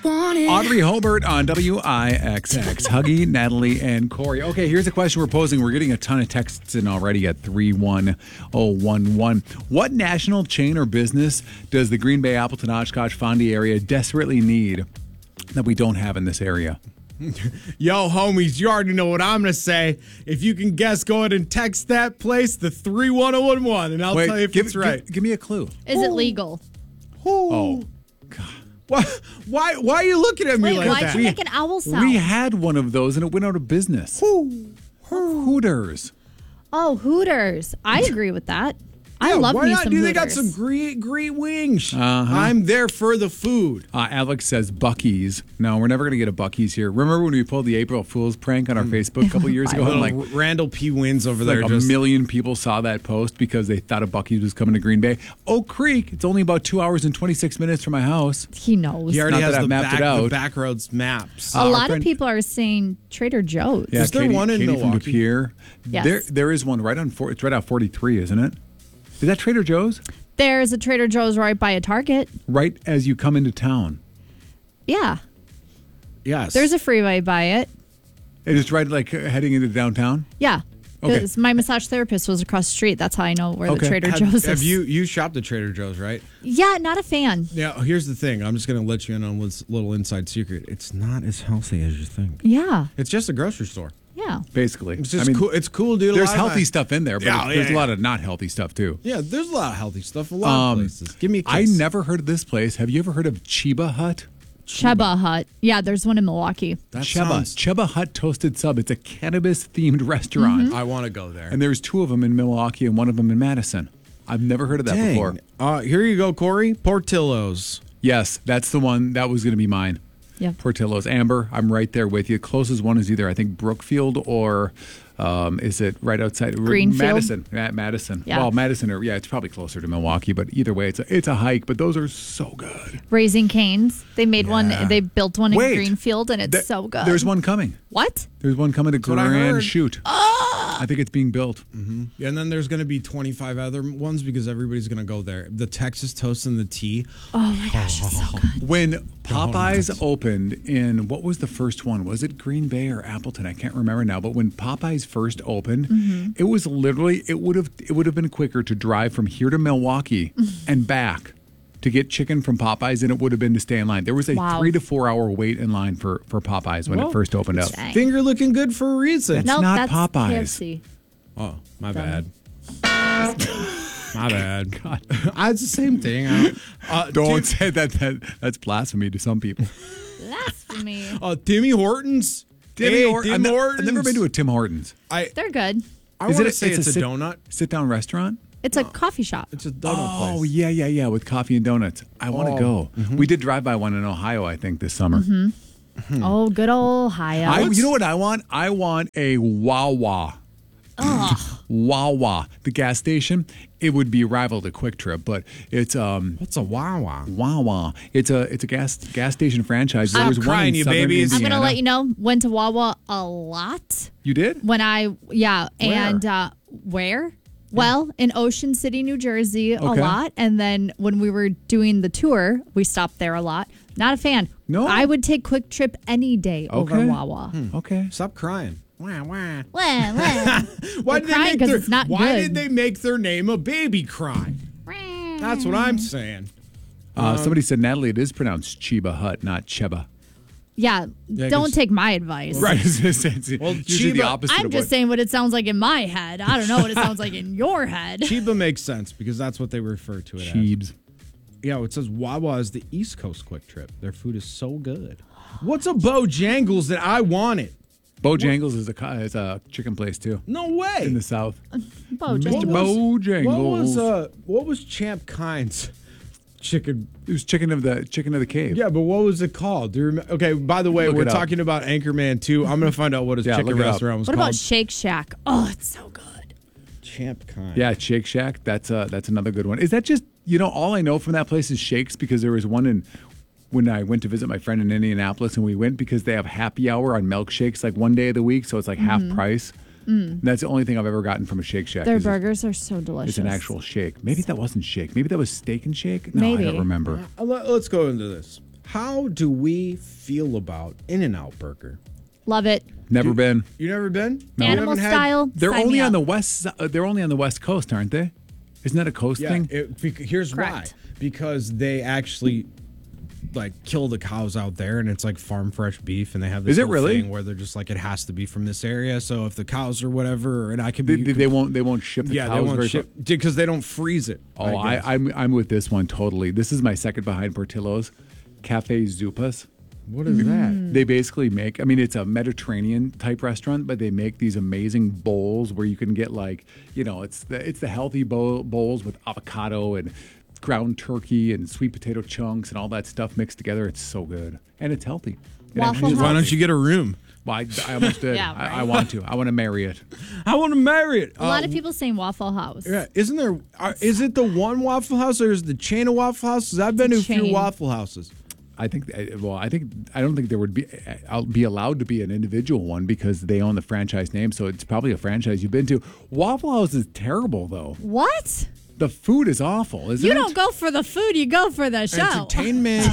Audrey Hobart on WIXX. Huggy, Natalie, and Corey. Okay, here's a question we're posing. We're getting a ton of texts in already at 31011. What national chain or business does the Green Bay, Appleton, Oshkosh, Fondy area desperately need that we don't have in this area? Yo, homies, you already know what I'm going to say. If you can guess, go ahead and text that place to 31011, and I'll tell you if it's right. Give me a clue. Is it legal? Oh, Why are you looking at me Wait, like why'd that? you make an owl sound? we had one of those and it went out of business. Hooters. Oh, Hooters. I agree with that. I love why me not? some Dude, Hooters. they got some great wings. Uh-huh. I'm there for the food. Alex says Buc-ee's. No, we're never going to get a Buc-ee's here. Remember when we pulled the April Fool's prank on our Facebook a couple years ago? And Little Randall P. Wins over there. like a million people saw that post because they thought a Buc-ee's was coming to Green Bay. Oak Creek, it's only about 2 hours and 26 minutes from my house. He knows. He already Not has that I've the mapped it out. back roads maps. A our lot friend- of people are saying Trader Joe's. Yeah, Is there one in Katie from Milwaukee? De Pere. Yes. There is one right on it's right out 43, isn't it? Is that Trader Joe's? There's a Trader Joe's right by a Target. Right as you come into town. Yeah. Yes. There's a freeway by it. It is right like heading into downtown? Yeah. Okay. 'Cause my massage therapist was across the street. That's how I know where the Okay. Trader Joe's is. Have you shopped at Trader Joe's, right? Yeah, not a fan. Yeah, here's the thing. I'm just going to let you in on this little inside secret. It's not as healthy as you think. Yeah. It's just a grocery store. Yeah. Basically. It's just cool. It's cool, dude. There's healthy stuff in there, but Yeah, there's a yeah. lot of not healthy stuff too. Yeah, there's a lot of healthy stuff. A lot of places. Give me a I kiss. never heard of this place. Have you ever heard of Chiba Hut? Cheba Hut. Yeah, there's one in Milwaukee. That Cheba. sounds- Cheba Hut Toasted Sub. It's a cannabis-themed restaurant. I want to go there. And there's two of them in Milwaukee and one of them in Madison. I've never heard of that before. Here you go, Corey. Portillo's. Yes, that's the one. That was going to be mine. Yeah. Portillo's. Amber, I'm right there with you. Closest one is either, I think, Brookfield or is it right outside? Greenfield? Madison. Madison. Yeah. Well, Madison, or it's probably closer to Milwaukee, but either way, it's a hike, but those are so good. Raising Cane's. They made one. They built one in Wait. Greenfield, and it's Th- so good. There's one coming. What? There's one coming to what I Grand heard. Chute. I think it's being built. Yeah, and then there's going to be 25 other ones because everybody's going to go there. The Texas toast and the tea. Oh my gosh, it's so good. When Popeyes opened in, what was the first one? Was it Green Bay or Appleton? I can't remember now. But when Popeyes first opened, it was literally it would have been quicker to drive from here to Milwaukee and back to get chicken from Popeyes than it would have been to stay in line. There was a Wow. 3 to 4 hour wait in line for Popeyes when it first opened up. Dang. Finger looking good for a reason. That's Nope, not that's Popeyes. KFC. Oh, my Dumb. bad. My bad. God. It's the same thing. Don't say that. That's blasphemy to some people. Blasphemy. Timmy Hortons. Timmy Hey, Hortons. Tim I've Hortons. never been to a Tim Hortons. They're good. I Is want it to say it's a sit- donut. Sit-down restaurant? It's a coffee shop. It's a donut Oh, place. yeah, with coffee and donuts. I want to go. We did drive by one in Ohio, I think, this summer. Oh, good old Hyatt. You know what I want? I want a Wawa. Wawa, the gas station. It would be rival to Quick Trip, but it's What's a Wawa? Wawa. It's a gas station franchise. There I'm was one crying, in you Southern babies. I'm going to Indiana. let you know, went to Wawa a lot. You did? When and where? Well, in Ocean City, New Jersey, a Okay. lot. And then when we were doing the tour, we stopped there a lot. Not a fan. No? I would take Quick Trip any day over Okay. Wawa. Okay. Stop crying. Wah, wah. Well, well. Why They're crying 'cause it's not Why good. did they make their name a baby cry? That's what I'm saying. Somebody said, Natalie, it is pronounced Chiba Hut, not Cheba. Yeah, Yeah, don't 'cause- take my advice. Right. it's usually the Chiba- opposite I'm of just what... saying what it sounds like in my head. I don't know what it sounds like in your head. Chiba makes sense because that's what they refer to it as. Cheebs. Yeah, it says Wawa is the East Coast Quick Trip. Their food is so good. What's a Bojangles that I wanted? Bojangles is a chicken place, too, No way. in the South. Bojangles. Mr. Bojangles. What was Champ Kind's chicken? It was chicken of the cave. Yeah, but what was it called? Do you remember? Okay, by the way, Look we're it up. talking about Anchorman 2. I'm going to find out what his Yeah, chicken look it up. restaurant was What called. about Shake Shack? Oh, it's so good. Champ Kind? Yeah, Shake Shack. That's another good one. Is that just, all I know from that place is shakes because there was one when I went to visit my friend in Indianapolis, and we went because they have happy hour on milkshakes like one day of the week, so it's like half price. And that's the only thing I've ever gotten from a Shake Shack. Their is burgers are so delicious. It's an actual shake. Maybe that wasn't shake. Maybe that was Steak and Shake. No, Maybe. I don't remember. Let's go into this. How do we feel about In-N-Out Burger? Love it. Never been. You never been? No. Animal style. They're sign only me on up. the west. They're only on the West Coast, aren't they? Isn't that a coast thing? Here's Correct. why. Because they actually kill the cows out there, and it's like farm fresh beef, and they have this Is it whole really? thing where they're just like, it has to be from this area. So if the cows or whatever, and I could be, They won't ship the cows. they won't very ship far. because they don't freeze it. Oh, I guess. I'm with this one totally. This is my second behind Portillo's, Cafe Zupas. What is that? They basically make, it's a Mediterranean type restaurant, but they make these amazing bowls where you can get it's the healthy bowls with avocado and ground turkey and sweet potato chunks and all that stuff mixed together. It's so good. And it's healthy. Waffle House. Why don't you get a room? Well, I almost did. Yeah, right. I want to. I want to marry it. I want to marry it. A lot of people saying Waffle House. Yeah, isn't there? Is it the one Waffle House or is it the chain of Waffle Houses? I've been to a few chain. Waffle Houses. I don't think there would be. I'll be allowed to be an individual one because they own the franchise name. So it's probably a franchise you've been to. Waffle House is terrible though. What? The food is awful, isn't it? You don't go for the food, you go for the show. Entertainment.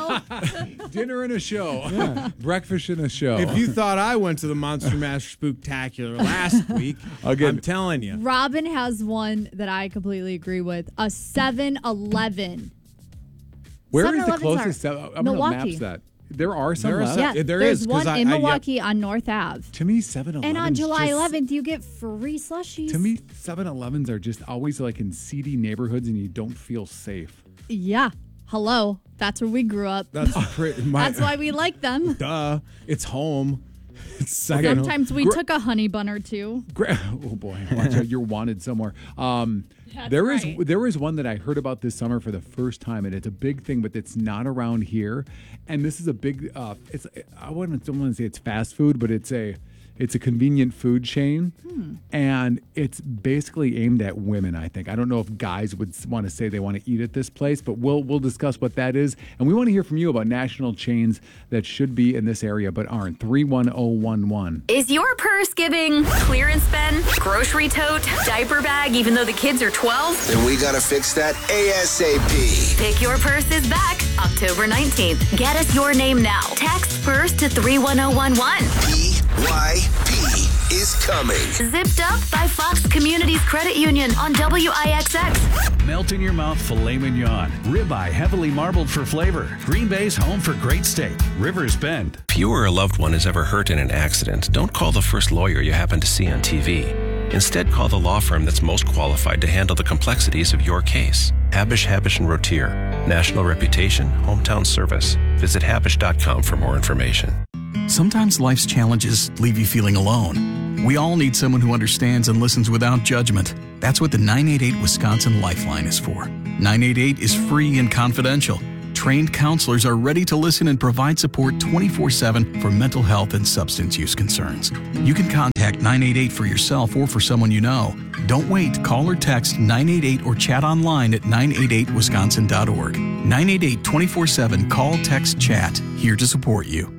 Dinner and a show. Breakfast and a show. If you thought I went to the Monster Mash Spooktacular last week, Again. I'm telling you. Robin has one that I completely agree with. A 7-Eleven. Where is the 7-Elevens closest? are I'm going to Milwaukee. maps that. There are some There are left. some. Yeah, there there's is, 'cause one in Milwaukee on North Ave. To me, 7-Elevens. And on July just- 11th, you get free slushies. To me, 7-Elevens are just always like in seedy neighborhoods, and you don't feel safe. Yeah. Hello. That's where we grew up. That's pretty. That's why we like them. Duh. It's home. It's second. Sometimes we took a honey bun or two. Oh boy, watch out! You're wanted somewhere. That's There right. is one that I heard about this summer for the first time, and it's a big thing, but it's not around here. And this is a big. I don't want to say it's fast food, but it's a convenient food chain, and it's basically aimed at women. I think. I don't know if guys would want to say they want to eat at this place, but we'll discuss what that is, and we want to hear from you about national chains that should be in this area but aren't. 31011. Is your purse giving clearance bin, grocery tote, diaper bag, even though the kids are 12? Then we gotta fix that ASAP. Pick Your Purse is back October 19th. Get us your name now. Text PURSE to 31011. PYP is coming. Zipped Up by Fox Communities Credit Union on WIXX. Melt in your mouth filet mignon. Ribeye heavily marbled for flavor. Green Bay's home for great steak. Rivers Bend. If you or a loved one is ever hurt in an accident, don't call the first lawyer you happen to see on TV. Instead, call the law firm that's most qualified to handle the complexities of your case. Habish, Habish & Rotier. National reputation, hometown service. Visit habish.com for more information. Sometimes life's challenges leave you feeling alone. We all need someone who understands and listens without judgment. That's what the 988 Wisconsin Lifeline is for. 988 is free and confidential. Trained counselors are ready to listen and provide support 24/7 for mental health and substance use concerns. You can contact 988 for yourself or for someone you know. Don't wait. Call or text 988 or chat online at 988wisconsin.org. 988 24/7 call, text, chat. Here to support you.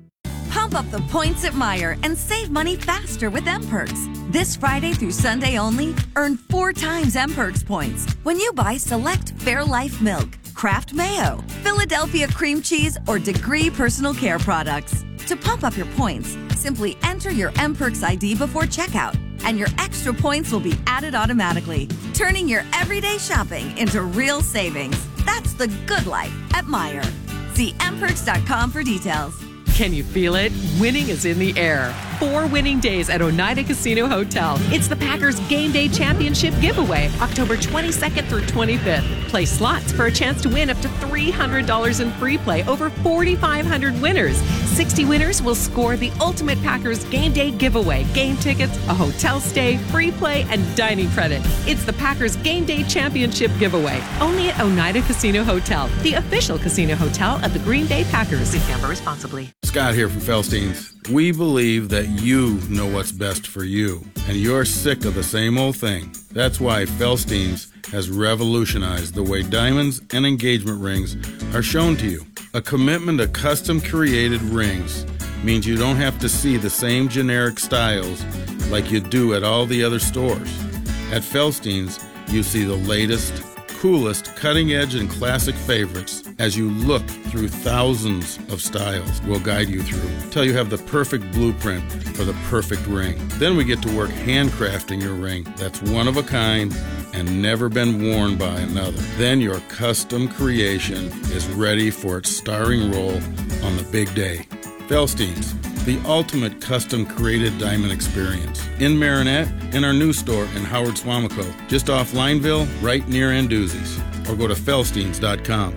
Pump up the points at Meijer and save money faster with M-Perks. This Friday through Sunday only, earn 4 times M-Perks points when you buy select Fairlife Milk, Kraft Mayo, Philadelphia Cream Cheese, or Degree Personal Care products. To pump up your points, simply enter your M-Perks ID before checkout, and your extra points will be added automatically, turning your everyday shopping into real savings. That's the good life at Meijer. See mperks.com for details. Can you feel it? Winning is in the air. 4 winning days at Oneida Casino Hotel. It's the Packers Game Day Championship giveaway, October 22nd through 25th. Play slots for a chance to win up to $300 in free play, over 4,500 winners. 60 winners will score the ultimate Packers Game Day giveaway, game tickets, a hotel stay, free play, and dining credit. It's the Packers Game Day Championship giveaway, only at Oneida Casino Hotel, the official casino hotel of the Green Bay Packers. Please gamble responsibly. Scott here from Felstein's. We believe that you know what's best for you, and you're sick of the same old thing. That's why Felstein's has revolutionized the way diamonds and engagement rings are shown to you. A commitment to custom-created rings means you don't have to see the same generic styles like you do at all the other stores. At Felstein's, you see the latest, coolest, cutting-edge, and classic favorites as you look through thousands of styles we'll guide you through till you have the perfect blueprint for the perfect ring. Then we get to work handcrafting your ring that's one of a kind and never been worn by another. Then your custom creation is ready for its starring role on the big day. Felstein's, the ultimate custom created diamond experience. In Marinette, in our new store in Howard Swamico, just off Lineville, right near Anduzzi's. Or go to felsteins.com.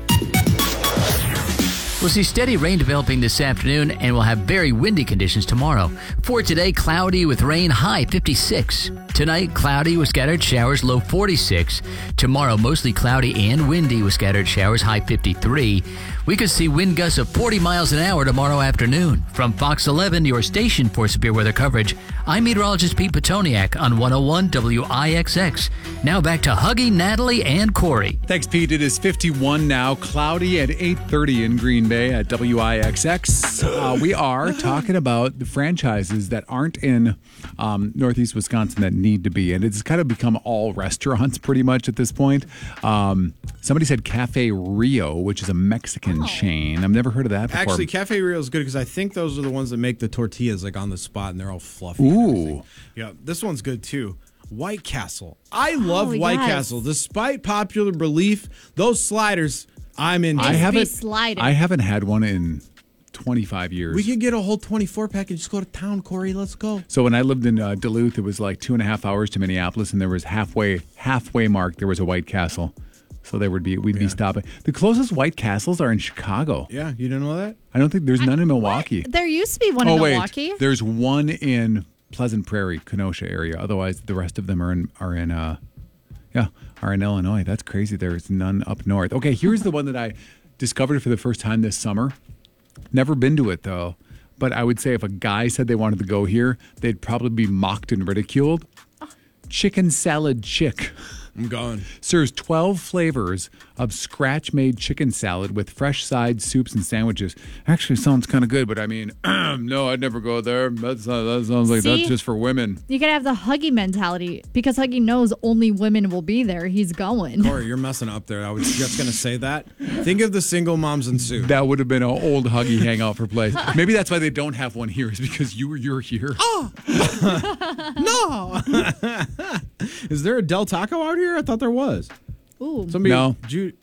We'll see steady rain developing this afternoon, and we'll have very windy conditions tomorrow. For today, cloudy with rain, high 56. Tonight, cloudy with scattered showers, low 46. Tomorrow, mostly cloudy and windy with scattered showers, high 53. We could see wind gusts of 40 miles an hour tomorrow afternoon. From Fox 11, your station for severe weather coverage, I'm meteorologist Pete Petoniak on 101 WIXX. Now back to Huggy, Natalie, and Corey. Thanks, Pete. It is 51 now, cloudy at 8:30 in Green Bay at WIXX. We are talking about the franchises that aren't in Northeast Wisconsin that need to be. And it's kind of become all restaurants pretty much at this point. Somebody said Cafe Rio, which is a Mexican chain. I've never heard of that before. Actually, Cafe Rio is good because I think those are the ones that make the tortillas like on the spot and they're all fluffy. Ooh. Yeah, this one's good too. White Castle. I love White Castle. Despite popular belief, those sliders, I'm in. I haven't had one in 25 years. We could get a whole 24-pack and just go to town, Corey. Let's go. So when I lived in Duluth, it was like 2.5 hours to Minneapolis, and there was halfway mark, there was a White Castle. So we'd be stopping. The closest White Castles are in Chicago. Yeah, you didn't know that? I don't think there's none in Milwaukee. There used to be one in Milwaukee. There's one in Pleasant Prairie, Kenosha area. Otherwise, the rest of them are in Illinois. That's crazy. There's none up north. Okay, here's the one that I discovered for the first time this summer. Never been to it though, but I would say if a guy said they wanted to go here, they'd probably be mocked and ridiculed. Chicken Salad Chick. I'm going. Serves 12 flavors of scratch-made chicken salad with fresh sides, soups, and sandwiches. Actually sounds kind of good, but I mean, no, I'd never go there. That sounds like that's just for women. You gotta have the Huggy mentality because Huggy knows only women will be there. He's going. Corey, you're messing up there. I was just gonna say that. Think of the single moms and soup. That would have been an old Huggy hangout for place. Maybe that's why they don't have one here, is because you're here. Oh no! Is there a Del Taco out here? I thought there was. Ooh. No.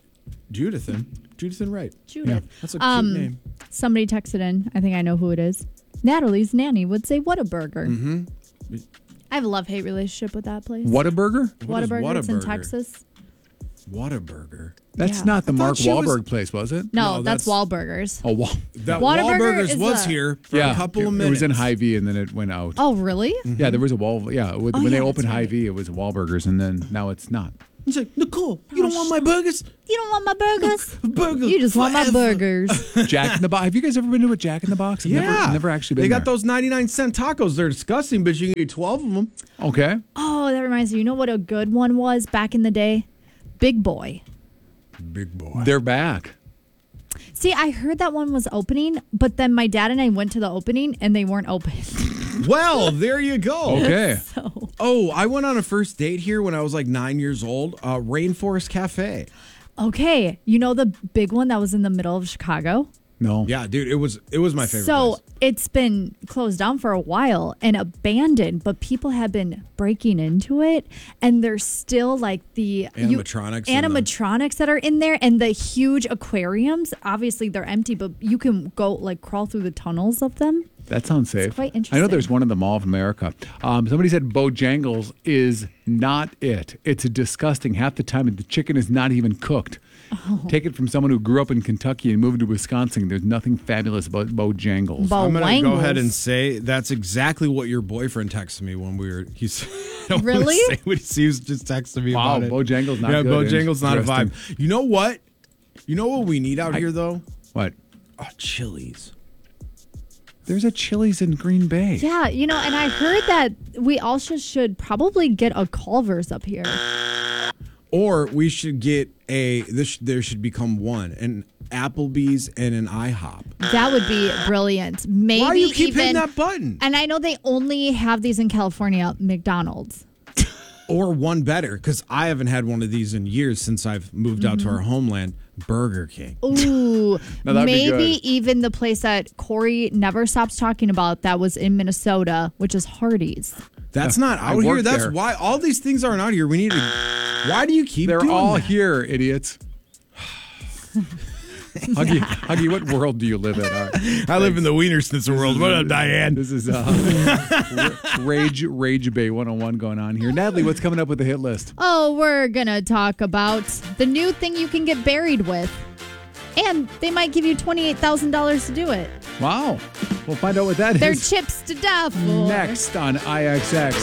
Judithan Wright. Judith. Yeah, that's a cute name. Somebody texted in. I think I know who it is. Natalie's nanny would say Whataburger. Mm-hmm. I have a love-hate relationship with that place. Whataburger? Whataburger. It's in Texas. Whataburger. That's not the Mark Wahlberg place, was it? No, that's Wahlburgers. Oh, Wahlburgers was here for a couple of minutes. It was in Hy-Vee and then it went out. Oh, really? Mm-hmm. Yeah, there was a when they opened Hy-Vee, it was Wahlburgers, and then now it's not. He's like, Nicole, you don't want my burgers? You don't want my burgers? Burgers. You just want my burgers. Jack in the Box. Have you guys ever been to a Jack in the Box? I've never actually been They there. got those 99-cent tacos. They're disgusting, but you can eat 12 of them. Okay. Oh, that reminds me. You know what a good one was back in the day? Big Boy. Big Boy. They're back. See, I heard that one was opening, but then my dad and I went to the opening and they weren't open. Well, there you go. Okay. Oh, I went on a first date here when I was like 9 years old. Rainforest Cafe. Okay. You know the big one that was in the middle of Chicago? No. Yeah, dude, it was my favorite So place. it's been closed down for a while and abandoned, but people have been breaking into it, and there's still like the animatronics that are in there, and the huge aquariums. Obviously, they're empty, but you can go like crawl through the tunnels of them. That sounds safe. It's quite interesting. I know there's one in the Mall of America. Somebody said Bojangles is not it. It's disgusting. Half the time, the chicken is not even cooked. Oh. Take it from someone who grew up in Kentucky and moved to Wisconsin. There's nothing fabulous about Bojangles. I'm going to go ahead and say that's exactly what your boyfriend texted me when we were. Really? He was just texting me about it. Bojangles not good. Bojangles not a vibe. You know what? You know what we need out here, though? What? Oh, Chili's. There's a Chili's in Green Bay. Yeah, and I heard that we also should probably get a Culver's up here. Or we should get there should become one, an Applebee's and an IHOP. That would be brilliant. Maybe Why do you keep even hitting that button? And I know they only have these in California, McDonald's. Or one better, because I haven't had one of these in years since I've moved out to our homeland. Burger King. Ooh, Now, that'd be maybe good. even the place that Corey never stops talking about that was in Minnesota, which is Hardee's. That's not I out here. worked That's there. why all these things aren't out here. We need to. Why do you keep They're doing all that? here, idiots. Huggy, what world do you live in? All right. I live in the Wiener Schnitzel world. What up, Diane? This is Rage Bay 101 going on here. Natalie, what's coming up with the hit list? Oh, we're going to talk about the new thing you can get buried with. And they might give you $28,000 to do it. Wow. We'll find out what that is. They're chips to death. Next on IXX.